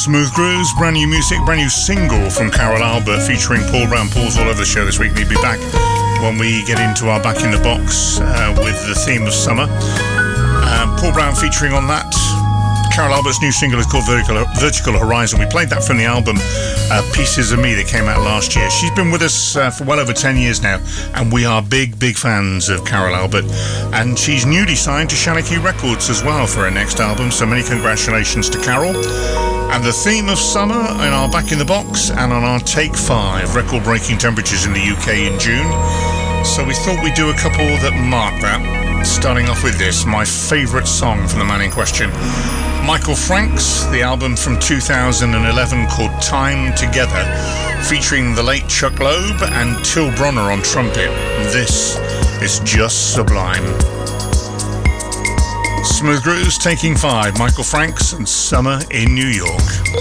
Smooth Grooves, brand new music, brand new single from Carol Albert featuring Paul Brown. Paul's all over the show this week, and he'll be back when we get into our Back in the Box with the theme of summer. Paul Brown featuring on that. Carol Albert's new single is called Vertical Horizon. We played that from the album Pieces of Me that came out last year. She's been with us for well over 10 years now, and we are big fans of Carol Albert. And she's newly signed to Shanachie Records as well for her next album, so many congratulations to Carol. And the theme of summer in our Back in the Box and on our Take 5, record-breaking temperatures in the UK in June. So we thought we'd do a couple that mark that. Starting off with this, my favourite song from the man in question. Michael Franks, the album from 2011 called Time Together, featuring the late Chuck Loeb and Till Bronner on trumpet. This is just sublime. Smooth Grooves taking 5, Michael Franks and Summer in New York.